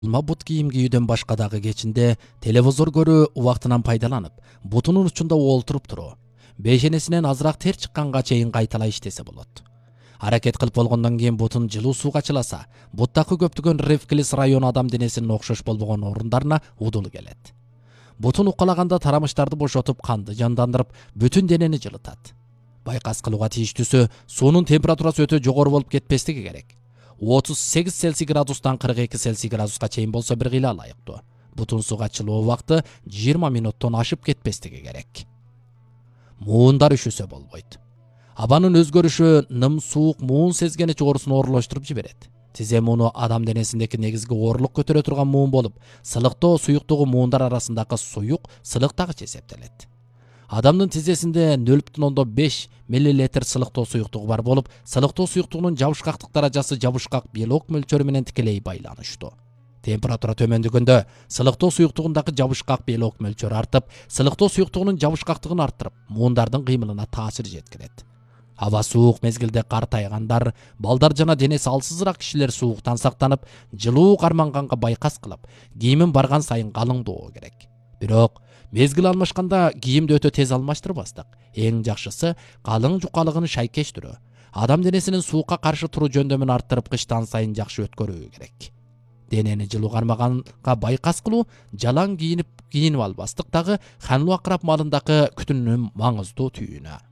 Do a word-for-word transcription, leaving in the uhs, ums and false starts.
Алма бут кийим кийүүдөн башка дагы кечинде телевизор көрүү убактынан пайдаланып, бутунун учунда олтуруп туруу, бейшенесинен азыраак тер чыкканга чейин кайталай иштесе болот. Аракет кылып болгондон кийин бутун жылуу сууга чыласа, буттакы көптөгөн рефлекс району адам денесинин окшош болбогон орундарына удул келет. Бутун укалаганда тарамыштарды бошотуп, канды жандандырып, бүтүн денени жылытат. Байкас кылууга тийиштүүсү суунун температурасы өтө жогору болуп кетпестиги керек. отуз сегиз Цельсий градустан кырк эки Цельсий градуска чейин болсо бир кыйла ылайыктуу. Бутун сууга чылуу убакты жыйырма минуттон ашып кетпестиги керек. Муундар үшүсө болбойт. Абанын өзгөрүшү ным суук муун сезгенич оорусун оорлоштуруп жиберет. Тизе мууну адам денесиндеки негизги оорлук көтөрө турган муун болуп, сылыктоо суюктугу муундар арасындагы суюк сылыктагыч эсептелет. Адамдын тизесинде нөл бүтүн ондон беш миллилитр сылыктоо суюктугу бар болуп, сылыктоо суюктугунун жабышкактык даражасы жабышкак белок мөлчөрү менен тикелей байланыштуу. Температура төмөндөгөндө сылыктоо суюктугундагы жабышкак белок мөлчөрү артып, сылыктоо суюктугунун жабышкактыгын арттырып, муундардын кыймылына таасир жеткирет. Аба суук мезгилде картайгандар, балдар жана денеси алсызыраак кишилер сууктан сактанып, жылуу карманганга байкас кылып, кийимин барган сайын калыңдоо керек. Бирок мезгил алмашканда кийимди өтө тез алмаштырбастык. Эң жакшысы калың жукалыгын шайкештирүү. Адам денесинин суукка каршы туруу жөндөмүн арттырып, кыштан сайын жакшы өткөрүү керек. Денени жылуу кармаганга байкас кылуу, жалаң кийинип кийинип албастык дагы Ханлу Акырап малындагы күтүнүнүн маңыздуу түйүнү.